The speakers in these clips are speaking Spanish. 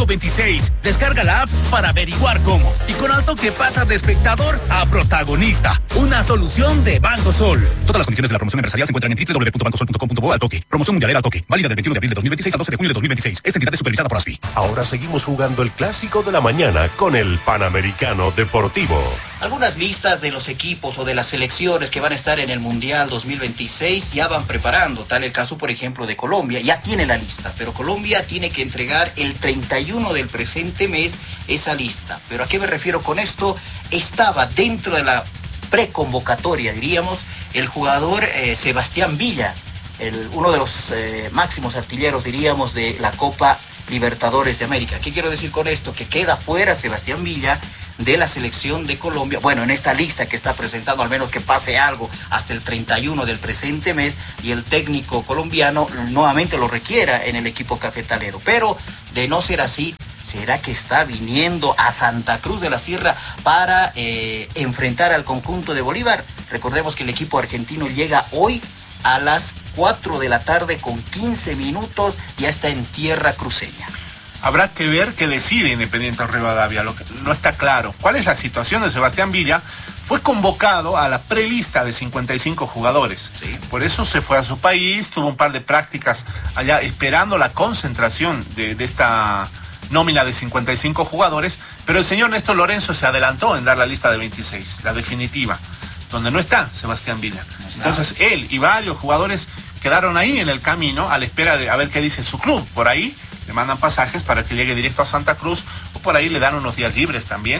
2526. Descarga la app para averiguar cómo. Y con Al Toque pasa de espectador a protagonista. Una solución de Banco Sol. Todas las condiciones de la promoción empresarial se encuentran en www.bancosol.com.bo. Al Toque. Promoción mundial al Toque. Válida del 21 de abril de 2026 al 12 de junio de 2026. Esta entidad es supervisada por ASFI. Ahora seguimos jugando el clásico de la mañana con el Panamericano Deportivo. Algunas listas de los equipos o de las selecciones que van a estar en el Mundial 2026 ya van preparando. Tal el caso, por ejemplo, de Colombia. Ya tiene la lista, pero Colombia tiene que entregar el 31 del presente mes esa lista. ¿Pero a qué me refiero con esto? Estaba dentro de la preconvocatoria, diríamos, el jugador Sebastián Villa, uno de los máximos artilleros, diríamos, de la Copa Libertadores de América. ¿Qué quiero decir con esto? Que queda fuera Sebastián Villa de la selección de Colombia, bueno, en esta lista que está presentando, al menos que pase algo hasta el 31 del presente mes y el técnico colombiano nuevamente lo requiera en el equipo cafetalero. Pero de no ser así, ¿será que está viniendo a Santa Cruz de la Sierra para enfrentar al conjunto de Bolívar? Recordemos que el equipo argentino llega hoy a las 4 de la tarde con 15 minutos, ya está en tierra cruceña. Habrá que ver qué decide Independiente Rivadavia, lo que no está claro. ¿Cuál es la situación de Sebastián Villa? Fue convocado a la prelista de 55 jugadores. Sí. Por eso se fue a su país, tuvo un par de prácticas allá esperando la concentración de esta nómina de 55 jugadores, pero el señor Néstor Lorenzo se adelantó en dar la lista de 26, la definitiva, donde no está Sebastián Villa. No está. Entonces él y varios jugadores quedaron ahí en el camino a la espera de a ver qué dice su club. Por ahí le mandan pasajes para que llegue directo a Santa Cruz, o por ahí le dan unos días libres también,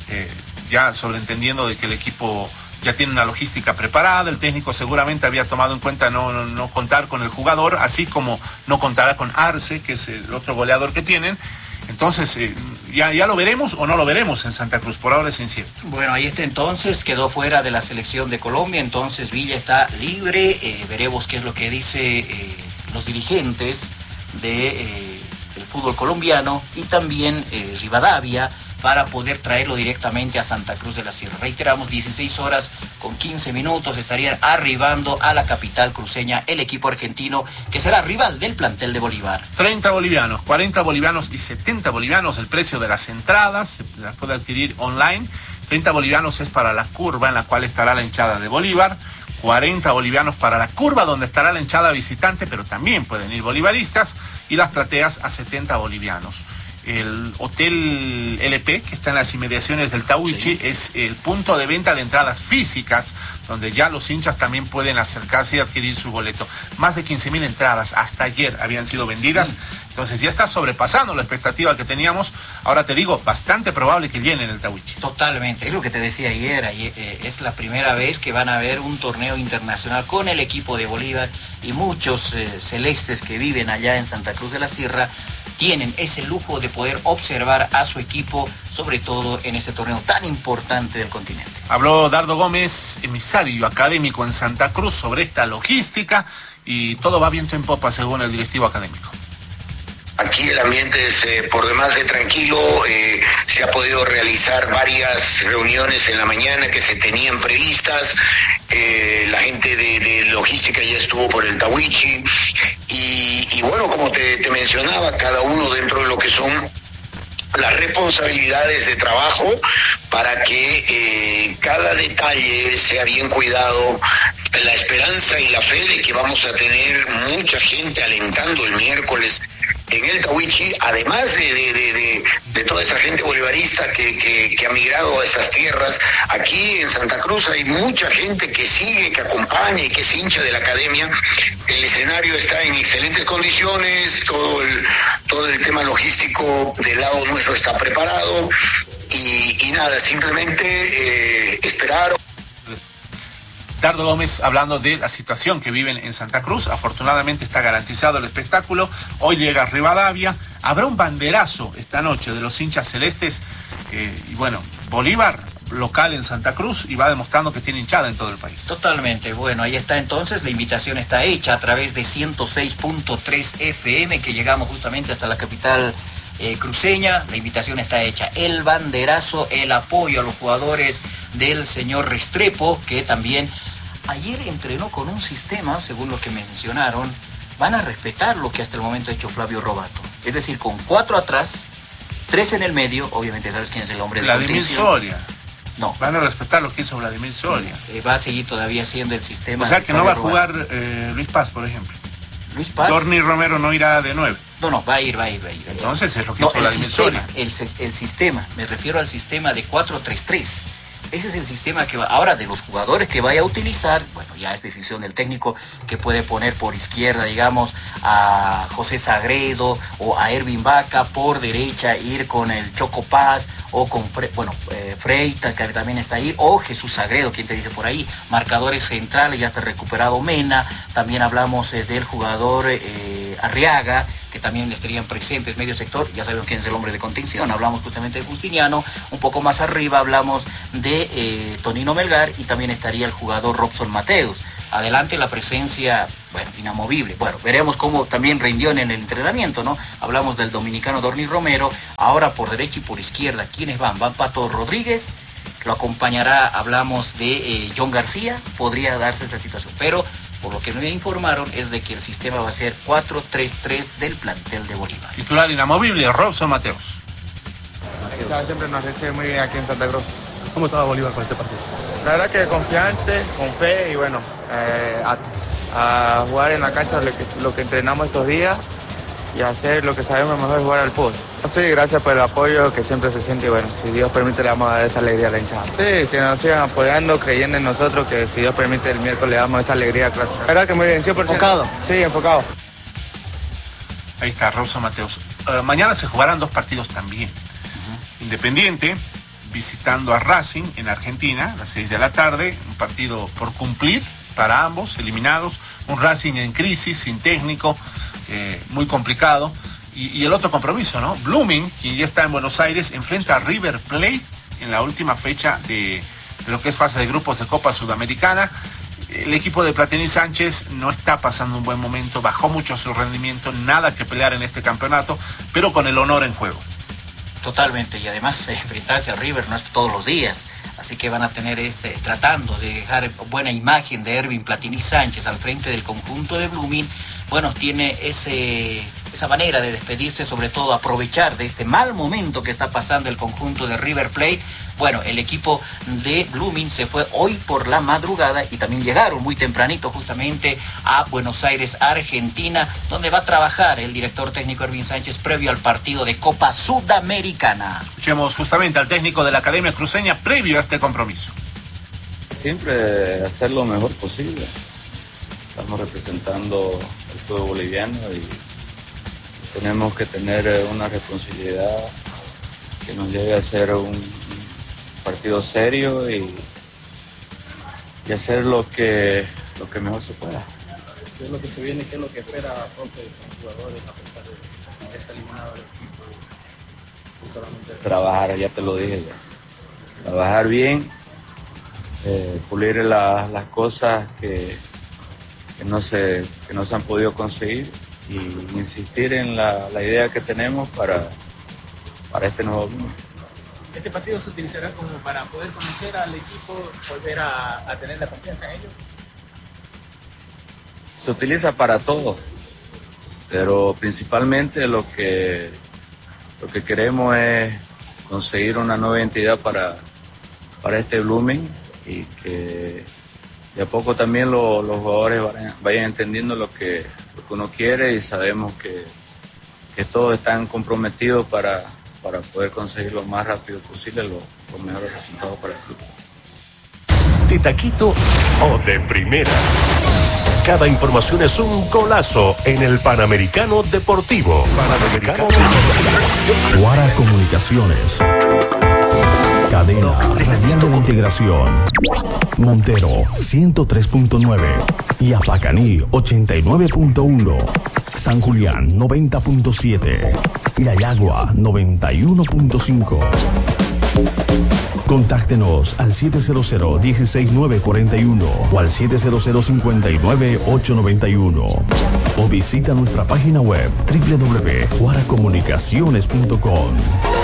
ya sobreentendiendo de que el equipo ya tiene una logística preparada. El técnico seguramente había tomado en cuenta no contar con el jugador, así como no contará con Arce, que es el otro goleador que tienen. Entonces, ya lo veremos o no lo veremos en Santa Cruz, por ahora es incierto. Bueno, ahí está entonces, quedó fuera de la selección de Colombia, entonces Villa está libre, veremos qué es lo que dice los dirigentes del fútbol colombiano y también Rivadavia, para poder traerlo directamente a Santa Cruz de la Sierra. Reiteramos, 16 horas con 15 minutos estarían arribando a la capital cruceña el equipo argentino, que será rival del plantel de Bolívar. 30 bolivianos, 40 bolivianos y 70 bolivianos el precio de las entradas, se las puede adquirir online. 30 bolivianos es para la curva en la cual estará la hinchada de Bolívar, 40 bolivianos para la curva donde estará la hinchada visitante, pero también pueden ir bolivaristas, y las plateas a 70 bolivianos. El Hotel LP, que está en las inmediaciones del Tahuichi, sí, es el punto de venta de entradas físicas, donde ya los hinchas también pueden acercarse y adquirir su boleto. Más de 15,000 entradas hasta ayer habían sido vendidas, sí. Entonces ya está sobrepasando la expectativa que teníamos. Ahora te digo, bastante probable que llenen el Tahuichi. Totalmente, es lo que te decía ayer, es la primera vez que van a ver un torneo internacional con el equipo de Bolívar, y muchos celestes que viven allá en Santa Cruz de la Sierra tienen ese lujo de poder observar a su equipo, sobre todo en este torneo tan importante del continente. Habló Dardo Gómez, emisario académico en Santa Cruz, sobre esta logística, y todo va viento en popa según el directivo académico. Aquí el ambiente es por demás de tranquilo, se ha podido realizar varias reuniones en la mañana que se tenían previstas, la gente de logística ya estuvo por el Tahuichi, y bueno, como te mencionaba, cada uno dentro de lo que son las responsabilidades de trabajo para que cada detalle sea bien cuidado. La esperanza y la fe de que vamos a tener mucha gente alentando el miércoles en el Tahuichi, además de toda esa gente bolivarista que ha migrado a esas tierras. Aquí en Santa Cruz hay mucha gente que sigue, que acompaña y que es hincha de la academia. El escenario está en excelentes condiciones, todo el tema logístico del lado nuestro está preparado, y nada, simplemente esperar. Dardo Gómez hablando de la situación que viven en Santa Cruz. Afortunadamente está garantizado el espectáculo. Hoy llega Rivadavia. Habrá un banderazo esta noche de los hinchas celestes. Y bueno, Bolívar local en Santa Cruz, y va demostrando que tiene hinchada en todo el país. Totalmente. Bueno, ahí está entonces. La invitación está hecha a través de 106.3 FM, que llegamos justamente hasta la capital cruceña. La invitación está hecha. El banderazo, el apoyo a los jugadores del señor Restrepo, que también ayer entrenó con un sistema, según lo que mencionaron, van a respetar lo que hasta el momento ha hecho Flavio Robato. Es decir, con 4 atrás, 3 en el medio, obviamente sabes quién es el hombre de Vladimir contención. Soria. No. Van a respetar lo que hizo Vladimir Soria. Va a seguir todavía siendo el sistema. O sea que no va a jugar Rubán. Luis Paz, por ejemplo. Luis Paz. Dorni Romero no irá de 9. No, va a ir. Entonces es lo que hizo Vladimir Soria. El sistema, me refiero al sistema de 4-3-3. Ese es el sistema que va. Ahora, de los jugadores que vaya a utilizar, bueno, ya es decisión del técnico, que puede poner por izquierda, digamos, a José Sagredo o a Ervin Vaca, por derecha ir con el Choco Paz o con Freita, que también está ahí, o Jesús Sagredo, quien te dice por ahí. Marcadores centrales, ya está recuperado Mena. También hablamos del jugador Arriaga, que también estarían presentes, medio sector. Ya sabemos quién es el hombre de contención. Hablamos justamente de Justiniano. Un poco más arriba hablamos de Tonino Melgar, y también estaría el jugador Robson Mateus. Adelante la presencia, inamovible. Veremos cómo también rindió en el entrenamiento, ¿no? Hablamos del dominicano Dorni Romero. Ahora por derecha y por izquierda, ¿quiénes van? Van Pato Rodríguez, lo acompañará, hablamos de John García. Podría darse esa situación, pero por lo que me informaron es de que el sistema va a ser 4-3-3 del plantel de Bolívar. Titular inamovible, Robson Mateus. Siempre nos recibe muy bien aquí en Santa Cruz. ¿Cómo estaba Bolívar con este partido? La verdad que confiante, con fe y a jugar en la cancha lo que entrenamos estos días y hacer lo que sabemos mejor, jugar al fútbol. Sí, gracias por el apoyo que siempre se siente, y si Dios permite le vamos a dar esa alegría a la hinchada. Sí, que nos sigan apoyando, creyendo en nosotros, que si Dios permite el miércoles le damos esa alegría. Claro. La verdad que muy bien, 100%. ¿Enfocado? Sí, enfocado. Ahí está, Robson Mateus. Mañana se jugarán 2 partidos también. Independiente visitando a Racing en Argentina a las 6 de la tarde, un partido por cumplir para ambos, eliminados, un Racing en crisis, sin técnico, muy complicado, y el otro compromiso, ¿no? Blooming, quien ya está en Buenos Aires, enfrenta a River Plate en la última fecha de lo que es fase de grupos de Copa Sudamericana. El equipo de Platini Sánchez no está pasando un buen momento, bajó mucho su rendimiento, nada que pelear en este campeonato, pero con el honor en juego. Totalmente, y además enfrentarse a River no es todos los días, así que van a tener tratando de dejar buena imagen de Ervin Platini Sánchez al frente del conjunto de Blooming. Tiene esa manera de despedirse, sobre todo aprovechar de este mal momento que está pasando el conjunto de River Plate. El equipo de Blooming se fue hoy por la madrugada y también llegaron muy tempranito justamente a Buenos Aires, Argentina, donde va a trabajar el director técnico Ervin Sánchez previo al partido de Copa Sudamericana. Escuchemos justamente al técnico de la Academia Cruceña previo a este compromiso. Siempre hacer lo mejor posible. Estamos representando el pueblo boliviano y tenemos que tener una responsabilidad que nos lleve a ser un partido serio y hacer lo que mejor se pueda. ¿Qué es lo que se viene? ¿Qué es lo que espera pronto de los jugadores a pesar de que está eliminado el equipo? Trabajar, ya te lo dije ya. Trabajar bien, pulir las cosas que no se han podido conseguir y insistir en la idea que tenemos para este nuevo mundo. ¿Este partido se utilizará como para poder convencer al equipo, volver a tener la confianza en ellos? Se utiliza para todo, pero principalmente lo que queremos es conseguir una nueva identidad para este Blooming y que de a poco también los jugadores vayan entendiendo lo que uno quiere, y sabemos que todos están comprometidos para poder conseguir lo más rápido posible los mejores resultados para el club. De taquito o de primera. Cada información es un golazo en el Panamericano Deportivo. Guara Comunicaciones. Cadena Radial de la Integración. Montero 103.9 y Apacaní 89.1. San Julián 90.7 y Ayagua 91.5. Contáctenos al 700-16941 o al 700-59-891 o visita nuestra página web www.guaracomunicaciones.com.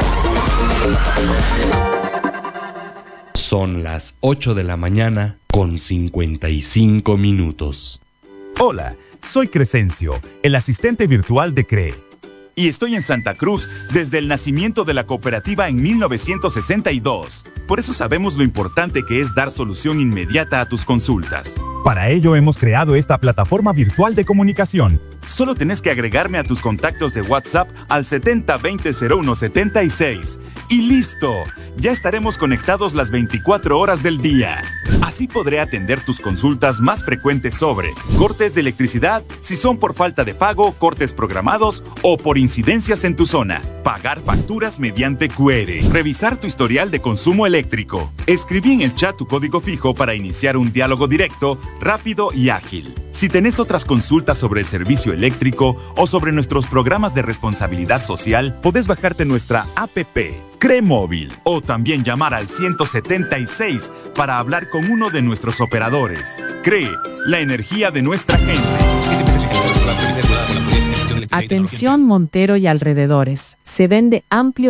Son las 8 de la mañana con 55 minutos. Hola, soy Crescencio, el asistente virtual de CRE. Y estoy en Santa Cruz desde el nacimiento de la cooperativa en 1962. Por eso sabemos lo importante que es dar solución inmediata a tus consultas. Para ello hemos creado esta plataforma virtual de comunicación. Solo tenés que agregarme a tus contactos de WhatsApp al 7020-0176. ¡Y listo! Ya estaremos conectados las 24 horas del día. Así podré atender tus consultas más frecuentes sobre cortes de electricidad, si son por falta de pago, cortes programados o por incidencias en tu zona. Pagar facturas mediante QR. Revisar tu historial de consumo eléctrico. Escribí en el chat tu código fijo para iniciar un diálogo directo, rápido y ágil. Si tenés otras consultas sobre el servicio eléctrico o sobre nuestros programas de responsabilidad social, podés bajarte nuestra APP, CRE Móvil, o también llamar al 176 para hablar con uno de nuestros operadores. CRE, la energía de nuestra gente. Atención Montero y alrededores. Se vende amplio